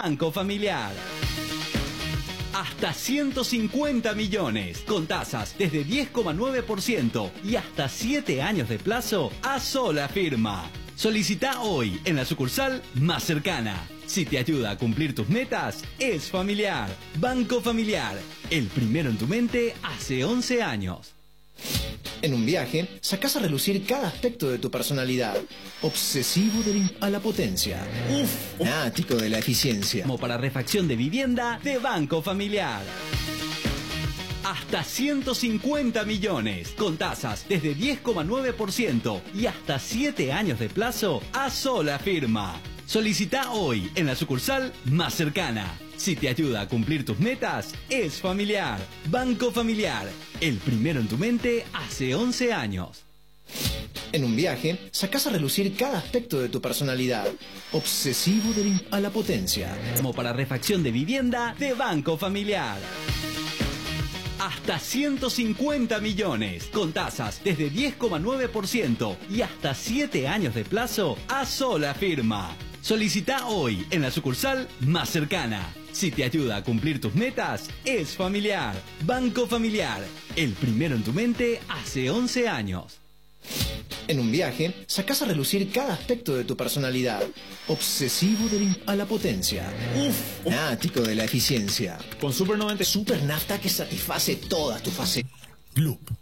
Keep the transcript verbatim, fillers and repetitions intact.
Banco Familiar. Hasta ciento cincuenta millones, con tasas desde diez coma nueve por ciento y hasta siete años de plazo a sola firma. Solicita hoy en la sucursal más cercana. Si te ayuda a cumplir tus metas, es Familiar. Banco Familiar, el primero en tu mente hace once años. En un viaje, sacás a relucir cada aspecto de tu personalidad. Obsesivo de a la potencia. Uf, fanático de la eficiencia. Como para refacción de vivienda de Banco Familiar. Hasta ciento cincuenta millones, con tasas desde diez coma nueve por ciento y hasta siete años de plazo a sola firma. Solicita hoy en la sucursal más cercana. Si te ayuda a cumplir tus metas, es Familiar. Banco Familiar, el primero en tu mente hace once años. En un viaje, sacás a relucir cada aspecto de tu personalidad. Obsesivo de a la potencia. Como para refacción de vivienda de Banco Familiar. Hasta ciento cincuenta millones, con tasas desde diez coma nueve por ciento y hasta siete años de plazo a sola firma. Solicita hoy en la sucursal más cercana. Si te ayuda a cumplir tus metas, es Familiar. Banco Familiar, el primero en tu mente hace once años. En un viaje, sacás a relucir cada aspecto de tu personalidad. Obsesivo de a la potencia. Uf, fanático de la eficiencia. Con Super noventa. Super nafta que satisface todas tus facetas. Club.